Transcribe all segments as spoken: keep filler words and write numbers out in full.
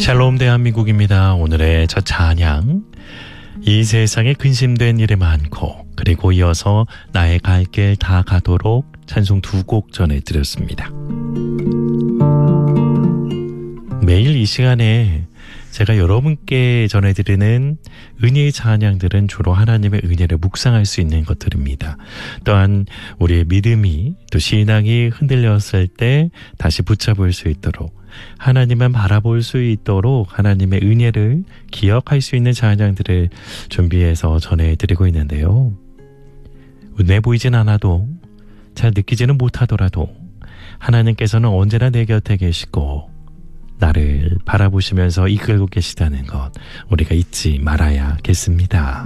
샬롬 대한민국입니다. 오늘의 첫 찬양, 이 세상에 근심된 일이 많고 그리고 이어서 나의 갈 길 다 가도록 찬송 두 곡 전해드렸습니다. 매일 이 시간에 제가 여러분께 전해드리는 은혜의 찬양들은 주로 하나님의 은혜를 묵상할 수 있는 것들입니다. 또한 우리의 믿음이 또 신앙이 흔들렸을 때 다시 붙잡을 수 있도록, 하나님만 바라볼 수 있도록 하나님의 은혜를 기억할 수 있는 찬양들을 준비해서 전해드리고 있는데요. 눈에 보이진 않아도, 잘 느끼지는 못하더라도 하나님께서는 언제나 내 곁에 계시고 나를 바라보시면서 이끌고 계시다는 것, 우리가 잊지 말아야겠습니다.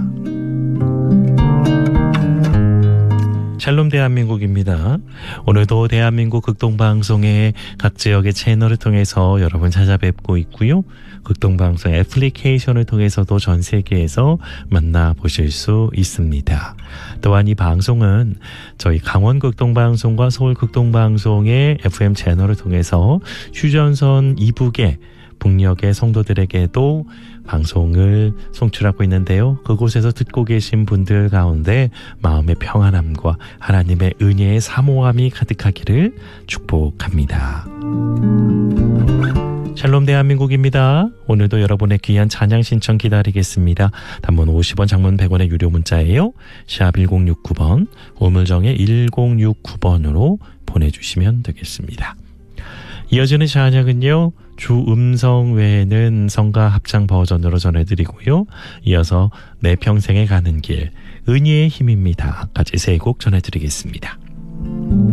샬롬 대한민국입니다. 오늘도 대한민국 극동방송의 각 지역의 채널을 통해서 여러분 찾아뵙고 있고요. 극동방송 애플리케이션을 통해서도 전 세계에서 만나보실 수 있습니다. 또한 이 방송은 저희 강원 극동방송과 서울 극동방송의 에프엠 채널을 통해서 휴전선 이북의 북녘의 성도들에게도 방송을 송출하고 있는데요. 그곳에서 듣고 계신 분들 가운데 마음의 평안함과 하나님의 은혜의 사모함이 가득하기를 축복합니다. 샬롬 대한민국입니다. 오늘도 여러분의 귀한 찬양 신청 기다리겠습니다. 단문 오십 원, 장문 백 원의 유료 문자예요. 샵 일공육구 번, 우물정에 일공육구 번으로 보내주시면 되겠습니다. 이어지는 찬양은요, 주 음성 외에는 성가 합창 버전으로 전해드리고요. 이어서 내 평생에 가는 길, 은혜의 힘입니다. 까지 세 곡 전해드리겠습니다.